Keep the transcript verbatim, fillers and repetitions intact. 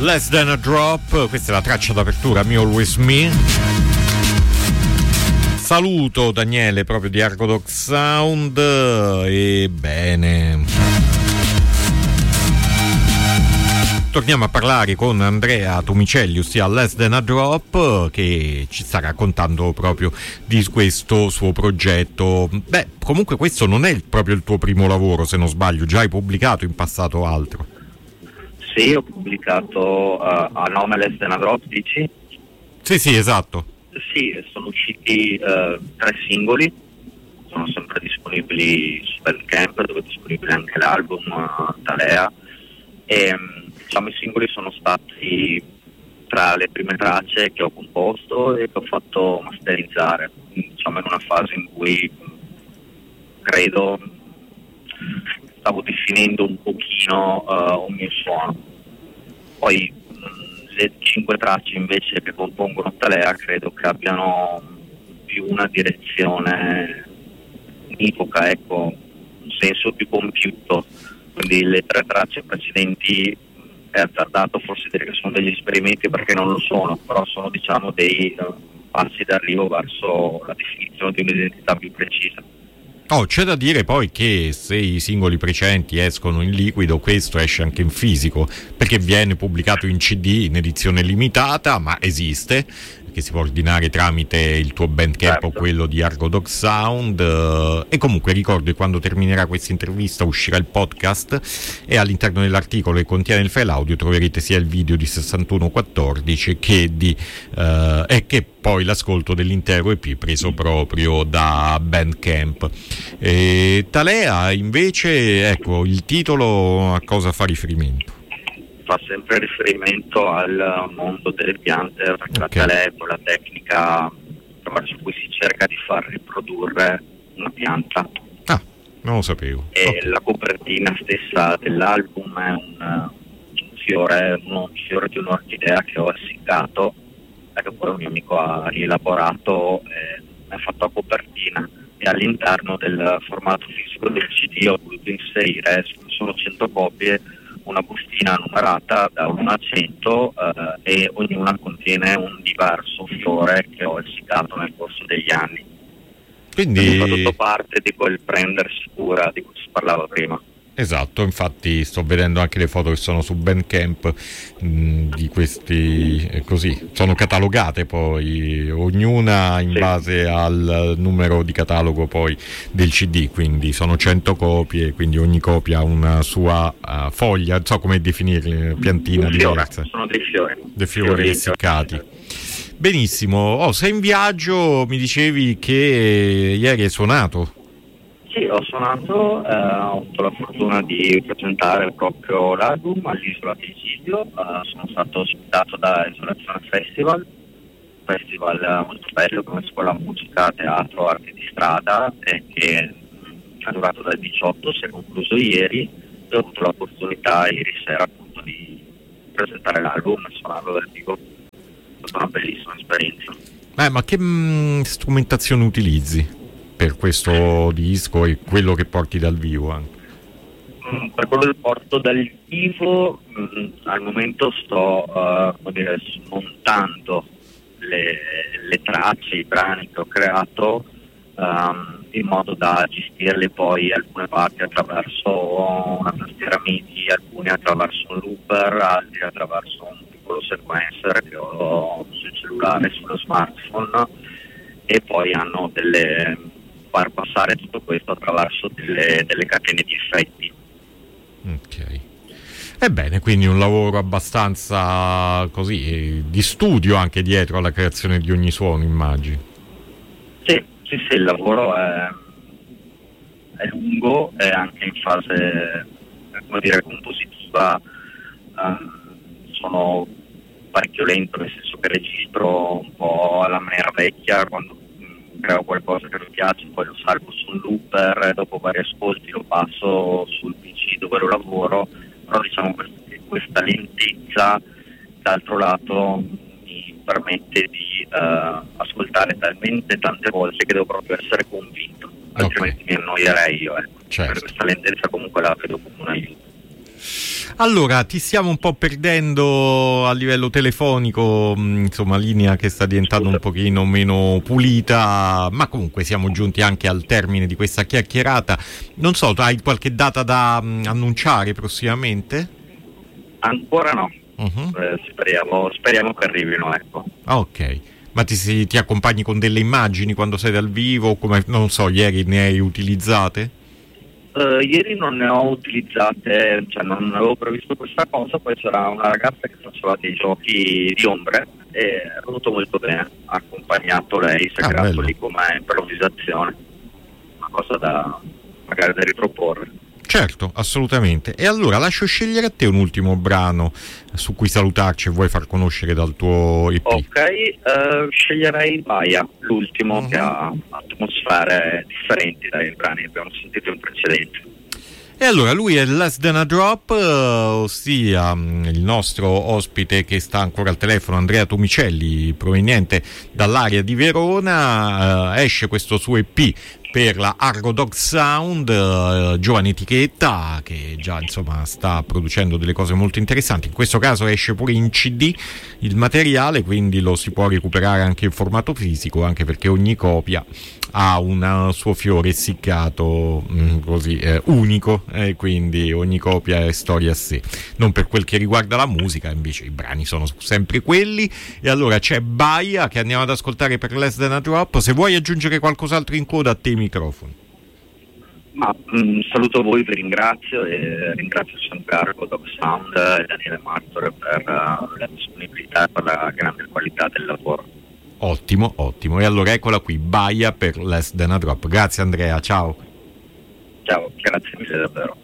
Less Than a Drop, questa è la traccia d'apertura Me Always Me. Saluto Daniele proprio di Argodox Sound. E bene, torniamo a parlare con Andrea Tomicelli, ossia Less Than a Drop, che ci sta raccontando proprio di questo suo progetto. Beh, comunque questo non è il, proprio il tuo primo lavoro, se non sbaglio, già hai pubblicato in passato altro. Sì, ho pubblicato uh, a nome Less Than a Drop, dici? Sì, sì, esatto. Sì, sono usciti uh, tre singoli, sono sempre disponibili su Bandcamp, dove è disponibile anche l'album uh, Talea, e diciamo i singoli sono stati tra le prime tracce che ho composto e che ho fatto masterizzare, diciamo in una fase in cui credo stavo definendo un pochino uh, un mio suono. Poi mh, le cinque tracce invece che compongono Talea credo che abbiano più una direzione univoca, ecco, un senso più compiuto. Quindi le tre tracce precedenti è azzardato forse dire che sono degli esperimenti, perché non lo sono, però sono diciamo dei uh, passi d'arrivo verso la definizione di un'identità più precisa. Oh, c'è da dire poi che se i singoli precedenti escono in liquido, questo esce anche in fisico, perché viene pubblicato in C D in edizione limitata, ma esiste, che si può ordinare tramite il tuo Bandcamp, certo, o quello di Argodox Sound. E comunque ricordo che quando terminerà questa intervista uscirà il podcast, e all'interno dell'articolo che contiene il file audio troverete sia il video di sessantuno quattordici che di uh, e che poi l'ascolto dell'intero E P preso proprio da Bandcamp. E Talea invece, ecco, il titolo a cosa fa riferimento? Fa sempre riferimento al mondo delle piante, perché la Okay. Talea è quella tecnica attraverso cui si cerca di far riprodurre una pianta. Ah, non lo sapevo. E Okay. la copertina stessa dell'album è un, un fiore, un fiore di un'orchidea che ho essiccato, e che poi un mio amico ha rielaborato e ha fatto a copertina, e all'interno del formato fisico del C D ho voluto inserire, sono cento copie, una bustina numerata da uno a cento, eh, e ognuna contiene un diverso fiore che ho essiccato nel corso degli anni. Quindi Fa tutto parte di quel prendersi cura di cui si parlava prima. esatto, infatti sto vedendo anche le foto che sono su Bandcamp mh, di questi, eh, così, sono catalogate poi, ognuna in Sì. base al numero di catalogo poi del C D, quindi sono cento copie, quindi ogni copia ha una sua uh, foglia, non so come definirle, piantina Un fiore, diversa, sono dei fiori. dei fiori essiccati. Benissimo. Oh, sei in viaggio, mi dicevi che ieri hai suonato. Sì, ho suonato, eh, ho avuto la fortuna di presentare proprio l'album all'Isola di Egidio, eh, sono stato ospitato da Isolazione Festival, festival eh, molto bello come scuola musica, teatro, arte di strada, e che mh, è durato dal diciotto, si è concluso ieri, e ho avuto l'opportunità ieri sera appunto di presentare l'album e suonarlo dal vivo. È stata una bellissima esperienza. Eh, ma che mh, strumentazione utilizzi per questo disco e quello che porti dal vivo anche? Mm, Per quello che porto dal vivo, mm, al momento sto uh, come dire, smontando le, le tracce, i brani che ho creato, um, in modo da gestirle poi alcune parti attraverso una tastiera MIDI, alcune attraverso un looper, altri attraverso un piccolo sequencer che ho sul cellulare, sullo smartphone, e poi hanno delle far passare tutto questo attraverso delle, delle catene di effetti. Ok. Ebbene, quindi un lavoro abbastanza così, eh, di studio anche dietro alla creazione di ogni suono, immagino. Sì, sì, sì, il lavoro è, è lungo, è anche in fase, come dire, compositiva. Um, sono parecchio lento, nel senso che registro un po' alla maniera vecchia, quando mh, creo qualcosa che mi piace, poi lo salvo su un looper, e dopo vari ascolti lo passo sul P C dove lo lavoro, però diciamo che questa lentezza d'altro lato mi permette di uh, ascoltare talmente tante volte che devo proprio essere convinto, altrimenti okay. mi annoierei io, ecco. Certo. Per questa lentezza comunque la vedo come un aiuto. Allora, ti stiamo un po' perdendo a livello telefonico, mh, insomma, linea che sta diventando Scusa. un pochino meno pulita, ma comunque siamo giunti anche al termine di questa chiacchierata. Non so, hai qualche data da mh, annunciare prossimamente? Ancora no, Uh-huh. eh, speriamo, speriamo che arrivino, ecco. Ah, ok. Ma ti, si- ti accompagni con delle immagini quando sei dal vivo? Come, non so, ieri ne hai utilizzate? Eh, ieri non ne ho utilizzate, cioè non avevo previsto questa cosa, poi c'era una ragazza che faceva dei giochi di ombre e è venuto molto bene, ha accompagnato lei, si è Ah, creato bello. lì come improvvisazione, una cosa da magari da riproporre. Certo, assolutamente. E allora lascio scegliere a te un ultimo brano su cui salutarci e vuoi far conoscere dal tuo E P. Ok, eh, sceglierei Baia, l'ultimo, Mhm. che ha atmosfere differenti dai brani che abbiamo sentito in precedenza. E allora lui è Less Than a Drop, eh, ossia mh, il nostro ospite che sta ancora al telefono, Andrea Tomicelli, proveniente dall'area di Verona. Eh, esce questo suo E P per la Argo Dog Sound, eh, giovane etichetta che già insomma sta producendo delle cose molto interessanti. In questo caso esce pure in C D il materiale, quindi lo si può recuperare anche in formato fisico, anche perché ogni copia ha un suo fiore essiccato mh, così eh, unico, e quindi ogni copia è storia a sé. Non per quel che riguarda la musica, invece i brani sono sempre quelli. E allora c'è Baia che andiamo ad ascoltare per Less Than a Drop. Se vuoi aggiungere qualcos'altro in coda, a te i microfoni. Ma mh, saluto voi, vi ringrazio e ringrazio sempre Argo Dog Sound e Daniele Martore per uh, la disponibilità e per la grande qualità del lavoro. Ottimo, ottimo. E allora eccola qui, Baia per Less Than a Drop. Grazie Andrea, ciao. Ciao, grazie mille davvero.